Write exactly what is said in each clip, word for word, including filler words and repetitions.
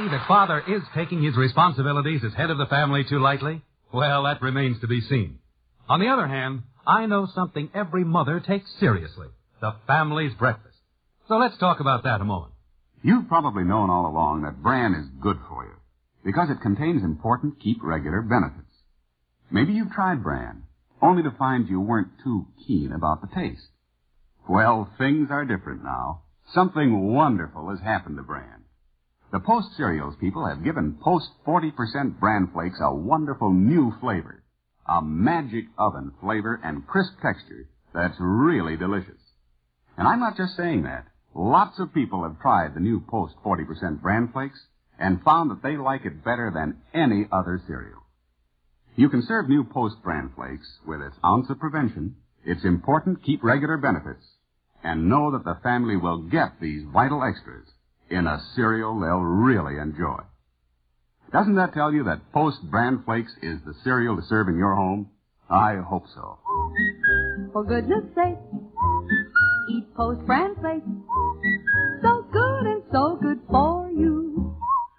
Kathy, that Father is taking his responsibilities as head of the family too lightly? Well, that remains to be seen. On the other hand, I know something every mother takes seriously. The family's breakfast. So let's talk about that a moment. You've probably known all along that bran is good for you because it contains important keep regular benefits. Maybe you've tried bran, only to find you weren't too keen about the taste. Well, things are different now. Something wonderful has happened to bran. The Post Cereals people have given Post forty percent Bran Flakes a wonderful new flavor. A magic oven flavor and crisp texture that's really delicious. And I'm not just saying that. Lots of people have tried the new Post forty percent Bran Flakes and found that they like it better than any other cereal. You can serve new Post Bran Flakes with its ounce of prevention, its important keep regular benefits, and know that the family will get these vital extras in a cereal they'll really enjoy. Doesn't that tell you that Post Bran Flakes is the cereal to serve in your home? I hope so. For goodness sake, eat Post Bran Flakes. So good and so good for you.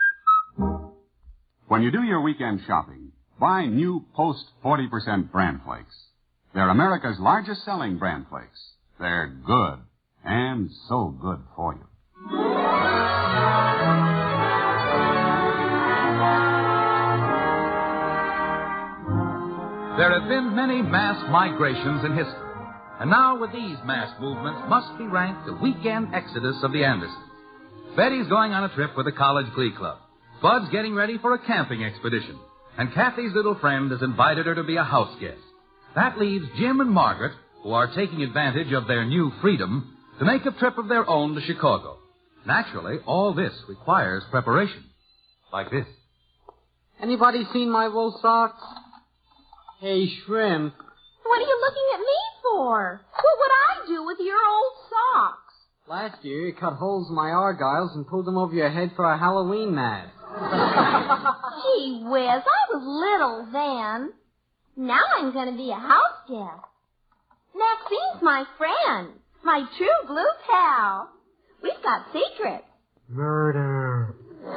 When you do your weekend shopping, buy new Post forty percent Bran Flakes. They're America's largest selling Bran Flakes. They're good and so good for you. There have been many mass migrations in history. And now with these mass movements must be ranked the weekend exodus of the Andersons. Betty's going on a trip with the college glee club. Bud's getting ready for a camping expedition. And Kathy's little friend has invited her to be a house guest. That leaves Jim and Margaret, who are taking advantage of their new freedom, to make a trip of their own to Chicago. Naturally, all this requires preparation. Like this. Anybody seen my wool socks? Hey, Shrimp. What are you looking at me for? What would I do with your old socks? Last year, you cut holes in my argyles and pulled them over your head for a Halloween mask. Gee whiz, I was little then. Now I'm going to be a house guest. Maxine's my friend, my true blue pal. We've got secrets. Murder.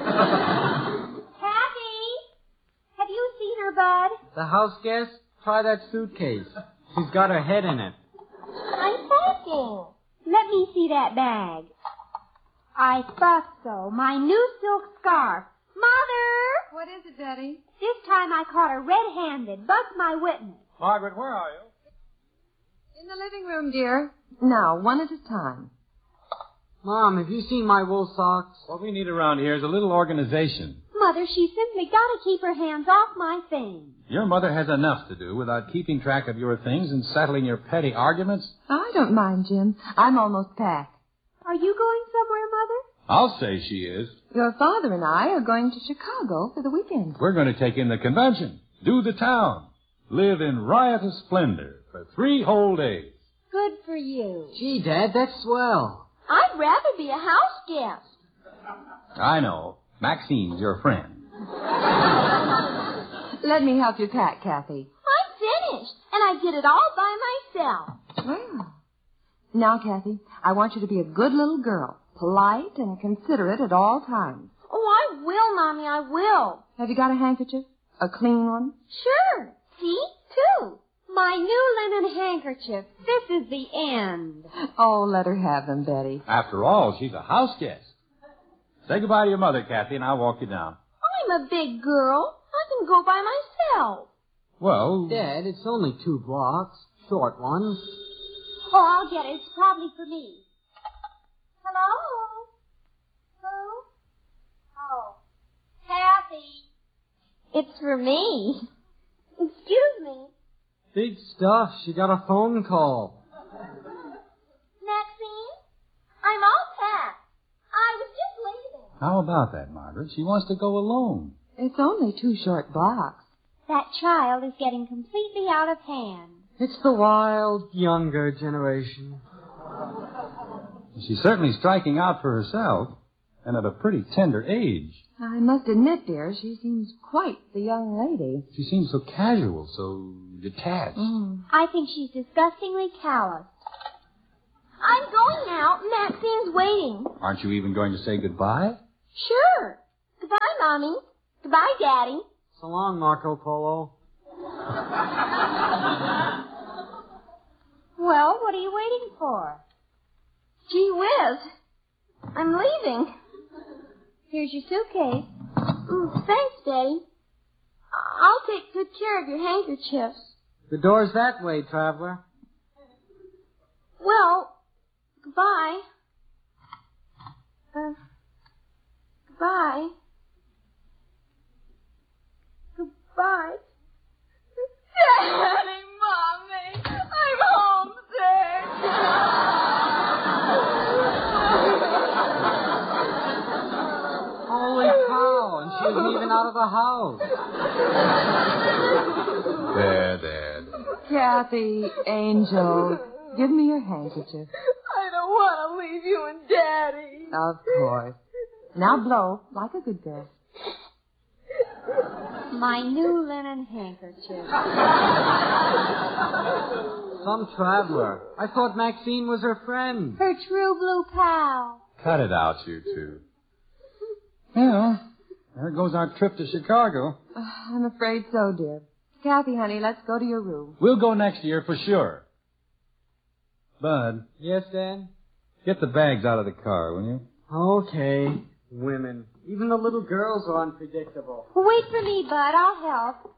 Kathy, have you seen her, Bud? The house guest? Try that suitcase. She's got her head in it. I'm thinking. Let me see that bag. I thought so. My new silk scarf. Mother! What is it, Betty? This time I caught her red-handed. Bug's my witness. Margaret, where are you? In the living room, dear. Now, one at a time. Mom, have you seen my wool socks? What we need around here is a little organization. Mother, she's simply got to keep her hands off my things. Your mother has enough to do without keeping track of your things and settling your petty arguments. I don't mind, Jim. I'm almost packed. Are you going somewhere, Mother? I'll say she is. Your father and I are going to Chicago for the weekend. We're going to take in the convention, do the town, live in riotous splendor for three whole days. Good for you. Gee, Dad, that's swell. I'd rather be a house guest. I know. Maxine's your friend. Let me help you pack, Kathy. I'm finished, and I did it all by myself. Well, now, Kathy, I want you to be a good little girl, polite and considerate at all times. Oh, I will, Mommy, I will. Have you got a handkerchief? A clean one? Sure. See? Two. My new linen handkerchief. This is the end. Oh, let her have them, Betty. After all, she's a house guest. Say goodbye to your mother, Kathy, and I'll walk you down. I'm a big girl. I can go by myself. Well... Dad, it's only two blocks. Short one. Oh, I'll get it. It's probably for me. Hello? Who? Oh, Kathy. It's for me. Excuse me. Big stuff. She got a phone call. Maxine, I'm all packed. I was just leaving. How about that, Margaret? She wants to go alone. It's only two short blocks. That child is getting completely out of hand. It's the wild, younger generation. She's certainly striking out for herself, and at a pretty tender age. I must admit, dear, she seems quite the young lady. She seems so casual, so detached. Mm. I think she's disgustingly callous. I'm going now. Maxine's waiting. Aren't you even going to say goodbye? Sure. Goodbye, Mommy. Goodbye, Daddy. So long, Marco Polo. Well, what are you waiting for? Gee whiz. I'm leaving. Here's your suitcase. Mm, thanks, Betty. I'll take good care of your handkerchiefs. The door's that way, traveler. Well, goodbye. Uh, goodbye. Goodbye. Daddy, Mommy, I'm homesick. Holy cow, and she isn't even out of the house. There, there. Kathy, Angel, give me your handkerchief. I don't want to leave you and Daddy. Of course. Now blow, like a good girl. My new linen handkerchief. Some traveler. I thought Maxine was her friend. Her true blue pal. Cut it out, you two. Well, there goes our trip to Chicago. Uh, I'm afraid so, dear. Kathy, honey, let's go to your room. We'll go next year for sure. Bud, Yes, Dad? get the bags out of the car, will you? Okay. Women. Even the little girls are unpredictable. Wait for me, Bud. I'll help.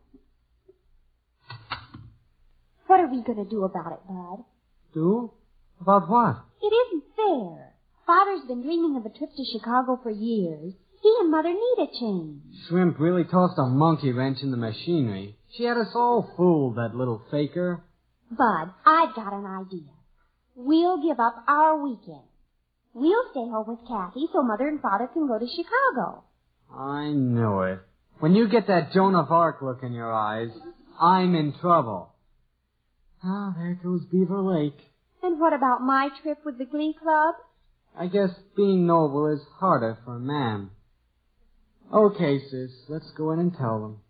What are we going to do about it, Bud? Do? About what? It isn't fair. Father's been dreaming of a trip to Chicago for years. He and Mother need a change. Shrimp really tossed a monkey wrench in the machinery. She had us all fooled, that little faker. Bud, I've got an idea. We'll give up our weekend. We'll stay home with Kathy so Mother and Father can go to Chicago. I knew it. When you get that Joan of Arc look in your eyes, I'm in trouble. Ah, there goes Beaver Lake. And what about my trip with the Glee Club? I guess being noble is harder for a man. Okay, sis, let's go in and tell them.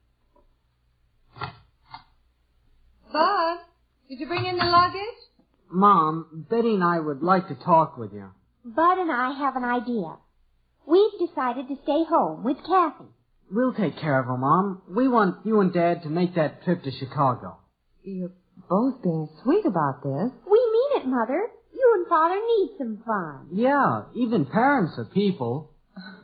Bud, did you bring in the luggage? Mom, Betty and I would like to talk with you. Bud and I have an idea. We've decided to stay home with Kathy. We'll take care of her, Mom. We want you and Dad to make that trip to Chicago. You're both being sweet about this. We mean it, Mother. You and Father need some fun. Yeah, even parents are people.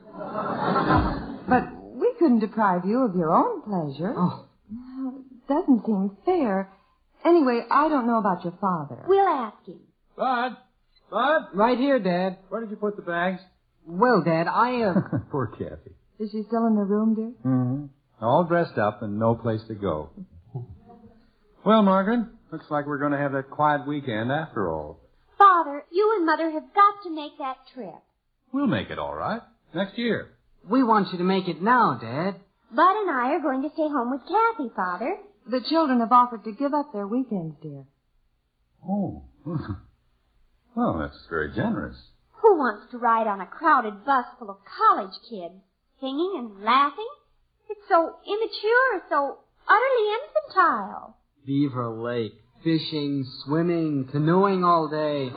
But we couldn't deprive you of your own pleasure. Oh, Well, it doesn't seem fair. Anyway, I don't know about your father. We'll ask him. Bud! Bud! right here, Dad. Where did you put the bags? Well, Dad, I, uh... Poor Kathy. Is she still in the room, dear? Mm-hmm. All dressed up and no place to go. Well, Margaret, looks like we're going to have that quiet weekend after all. Father, you and Mother have got to make that trip. We'll make it all right. Next year. we want you to make it now, Dad. Bud and I are going to stay home with Kathy, Father. The children have offered to give up their weekends, dear. Oh. Well, that's very generous. Who wants to ride on a crowded bus full of college kids, singing and laughing? It's so immature, so utterly infantile. Beaver Lake. Fishing, swimming, canoeing all day.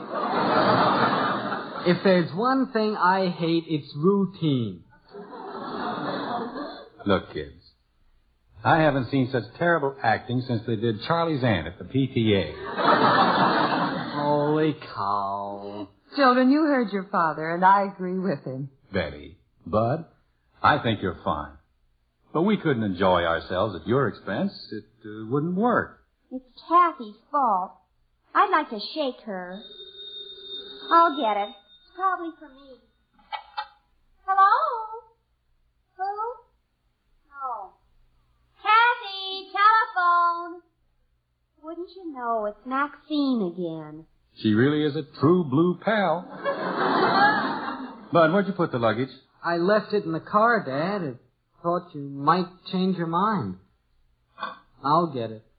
If there's one thing I hate, it's routine. Look, kids. I haven't seen such terrible acting since they did Charlie's Aunt at the P T A. Holy cow. Children, you heard your father, and I agree with him. Betty, Bud, I think you're fine. But we couldn't enjoy ourselves at your expense. It uh, wouldn't work. It's Kathy's fault. I'd like to shake her. I'll get it. It's probably for me. Hello? Who? Oh. Kathy, telephone. Wouldn't you know, it's Maxine again. She really is a true blue pal. Bud, where'd you put the luggage? I left it in the car, Dad. I thought you might change your mind. I'll get it.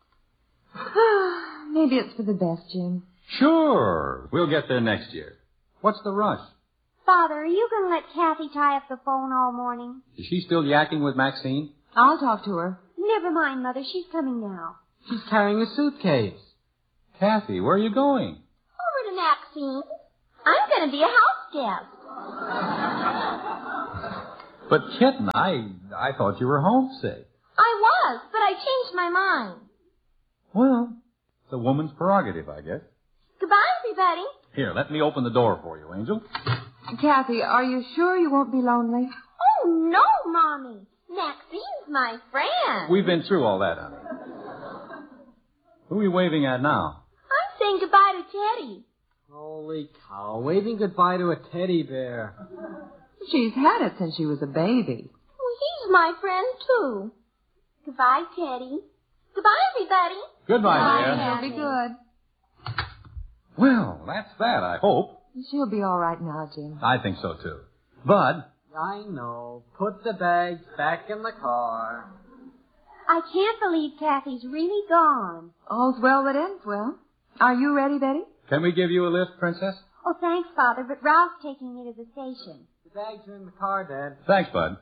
Maybe it's for the best, Jim. Sure. We'll get there next year. What's the rush? Father, are you going to let Kathy tie up the phone all morning? Is she still yakking with Maxine? I'll talk to her. Never mind, Mother. She's coming now. She's carrying a suitcase. Kathy, where are you going? Over to Maxine. I'm going to be a house guest. But, Kitten, I, I thought you were homesick. I was, but I changed my mind. Well, it's a woman's prerogative, I guess. Goodbye, everybody. Here, let me open the door for you, Angel. Kathy, are you sure you won't be lonely? Oh, no, Mommy. Maxine's my friend. We've been through all that, honey. Who are you waving at now? I'm saying goodbye to Teddy. Holy cow, waving goodbye to a teddy bear. She's had it since she was a baby. Well, he's my friend, too. Goodbye, Teddy. Goodbye, everybody. Goodbye, dear. She'll be good. Well, that's that, I hope. She'll be all right now, Jim. I think so, too. Bud. I know. Put the bags back in the car. I can't believe Kathy's really gone. All's well that ends well. Are you ready, Betty? Can we give you a lift, Princess? Oh, thanks, Father, but Ralph's taking me to the station. The bags are in the car, Dad. Thanks, Bud.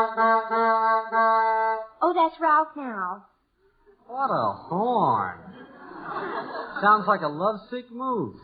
Oh, that's Ralph now. What a horn. Sounds like a lovesick moose.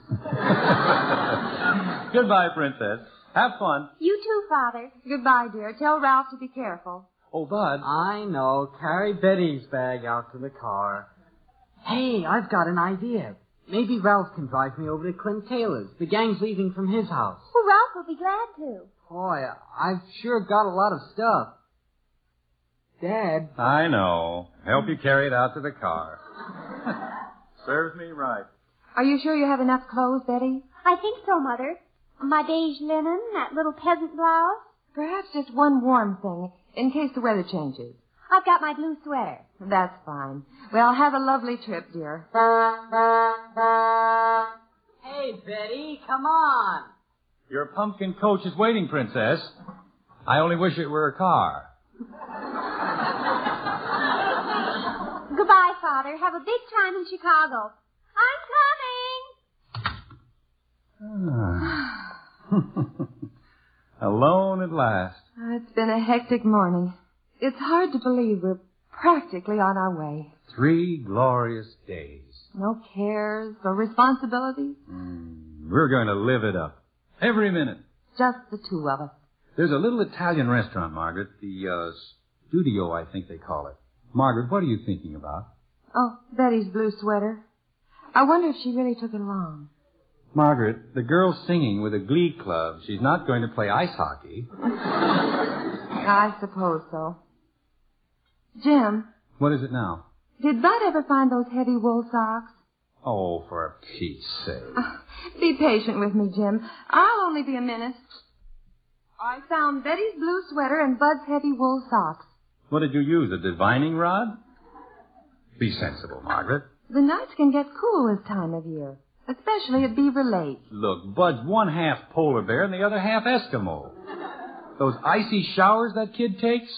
Goodbye, Princess. Have fun. You too, Father. Goodbye, dear. Tell Ralph to be careful. Oh, Bud. I know. Carry Betty's bag out to the car. Hey, I've got an idea. Maybe Ralph can drive me over to Clint Taylor's. The gang's leaving from his house. Well, Ralph will be glad to. Boy, I've sure got a lot of stuff. Dad. I know. Help you carry it out to the car. Serves me right. Are you sure you have enough clothes, Betty? I think so, Mother. My beige linen, that little peasant blouse. Perhaps just one warm thing, in case the weather changes. I've got my blue sweater. That's fine. Well, have a lovely trip, dear. Hey, Betty, come on. Your pumpkin coach is waiting, Princess. I only wish it were a car. Goodbye, Father. Have a big time in Chicago. I'm coming. Alone at last. It's been a hectic morning. It's hard to believe we're practically on our way. Three glorious days. No cares or responsibilities. Mm, we're going to live it up. Every minute. Just the two of us. There's a little Italian restaurant, Margaret. The, uh, Studio, I think they call it. Margaret, what are you thinking about? Oh, Betty's blue sweater. I wonder if she really took it along. Margaret, the girl's singing with a glee club. She's not going to play ice hockey. I suppose so. Jim. What is it now? Did Bud ever find those heavy wool socks? Oh, for Pete's sake. Uh, be patient with me, Jim. I'll only be a minute. I found Betty's blue sweater and Bud's heavy wool socks. What did you use, a divining rod? Be sensible, Margaret. The nights can get cool this time of year, especially at Beaver Lake. Look, Bud's one half polar bear and the other half Eskimo. Those icy showers that kid takes?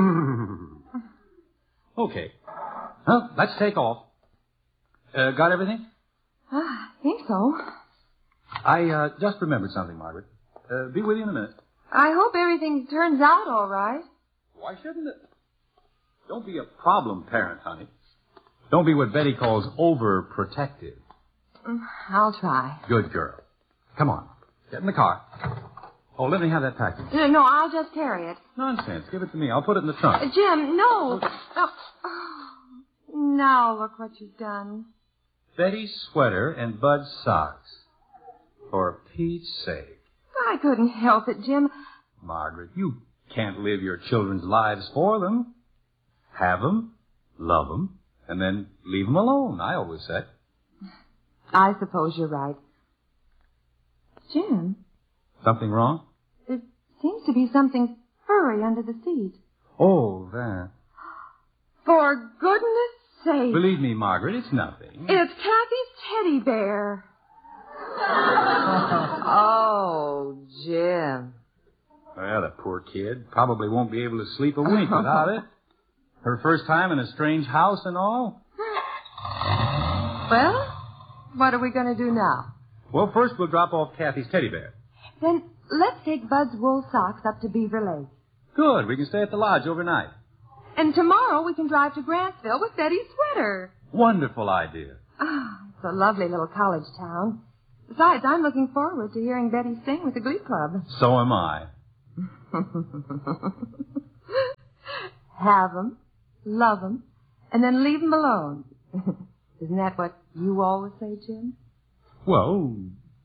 Okay. Well, let's take off. Uh, got everything? Uh, I think so. I uh, just remembered something, Margaret. Uh, be with you in a minute. I hope everything turns out all right. Why shouldn't it? Don't be a problem parent, honey. Don't be what Betty calls overprotective. I'll try. Good girl. Come on. Get in the car. Oh, let me have that package. No, no, I'll just carry it. Nonsense. Give it to me. I'll put it in the trunk. Uh, Jim, no. Oh, oh. Now look what you've done. Betty's sweater and Bud's socks. For Pete's sake. I couldn't help it, Jim. Margaret, you can't live your children's lives for them. Have them, love them, and then leave them alone, I always said. I suppose you're right. Jim? Something wrong? There seems to be something furry under the seat. Oh, that. For goodness sake. Believe me, Margaret, it's nothing. It's Kathy's teddy bear. Oh, Jim. Well, the poor kid probably won't be able to sleep a wink without it. Her first time in a strange house and all. Well, what are we going to do now? Well, first we'll drop off Kathy's teddy bear. Then let's take Bud's wool socks up to Beaver Lake. Good. We can stay at the lodge overnight. And tomorrow we can drive to Grantsville with Betty's sweater. Wonderful idea. Ah, it's a lovely little college town. Besides, I'm looking forward to hearing Betty sing with the Glee Club. So am I. Have 'em, love 'em, and then leave 'em alone. Isn't that what you always say, Jim? Well,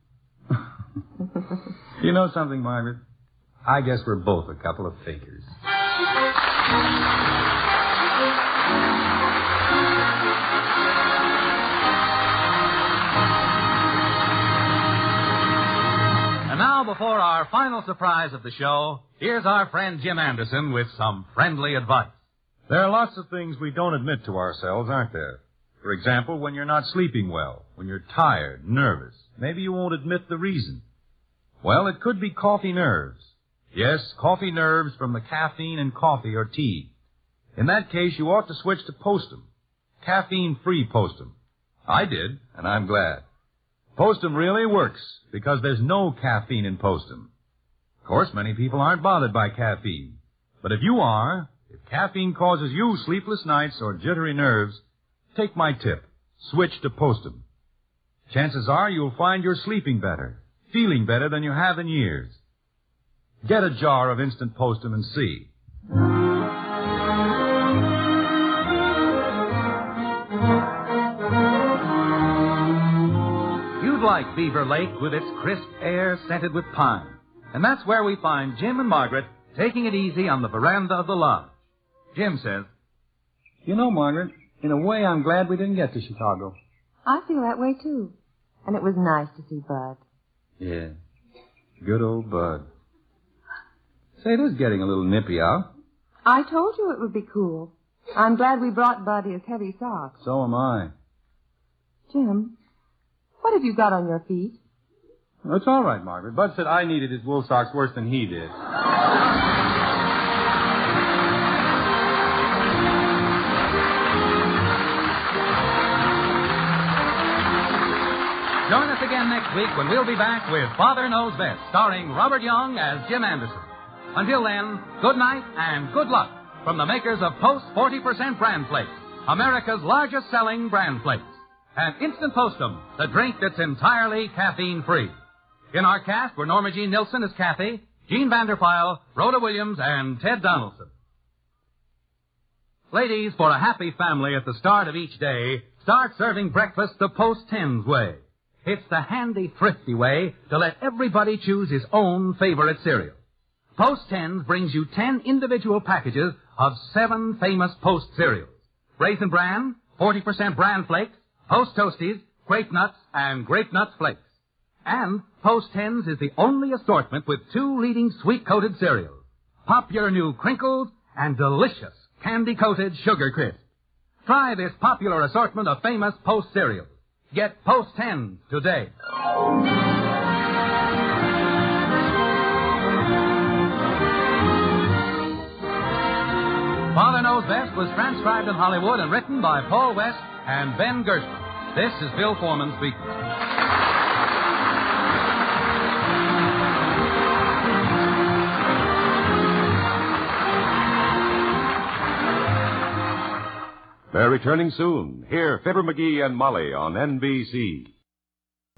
you know something, Margaret? I guess we're both a couple of fakers. And now, before our final surprise of the show, here's our friend Jim Anderson with some friendly advice. There are lots of things we don't admit to ourselves, aren't there? For example, when you're not sleeping well, when you're tired, nervous, maybe you won't admit the reason. Well, it could be coffee nerves. Yes, coffee nerves from the caffeine in coffee or tea. In that case, you ought to switch to Postum. Caffeine-free Postum. I did, and I'm glad. Postum really works because there's no caffeine in Postum. Of course, many people aren't bothered by caffeine. But if you are, if caffeine causes you sleepless nights or jittery nerves, take my tip. Switch to Postum. Chances are you'll find you're sleeping better, feeling better than you have in years. Get a jar of instant Postum and see. You'd like Beaver Lake with its crisp air scented with pine. And that's where we find Jim and Margaret taking it easy on the veranda of the lodge. Jim says, You know, Margaret, in a way I'm glad we didn't get to Chicago. I feel that way, too. And it was nice to see Bud. Yeah, good old Bud. Say, it is getting a little nippy out. I told you it would be cool. I'm glad we brought Bud his heavy socks. So am I. Jim, what have you got on your feet? It's all right, Margaret. Bud said I needed his wool socks worse than he did. join us again next week when we'll be back with Father Knows Best, starring Robert Young as Jim Anderson. Until then, good night and good luck from the makers of Post forty percent Bran Flakes, America's largest selling bran flakes. And Instant Postum, the drink that's entirely caffeine-free. In our cast were Norma Jean Nilsson as Kathy, Gene Vanderpyle, Rhoda Williams, and Ted Donaldson. Ladies, for a happy family at the start of each day, start serving breakfast the Post Tens way. It's the handy, thrifty way to let everybody choose his own favorite cereal. Post Tens brings you ten individual packages of seven famous Post cereals. Raisin Bran, forty percent Bran Flakes, Post Toasties, Grape Nuts, and Grape Nuts Flakes. And Post Tens is the only assortment with two leading sweet-coated cereals. Popular new Crinkles and delicious candy-coated Sugar Crisp. Try this popular assortment of famous Post cereals. Get Post Tens today. Father Knows Best was transcribed in Hollywood and written by Paul West and Ben Gershman. This is Bill Foreman speaking. They're returning soon. Hear Fibber McGee and Molly on N B C.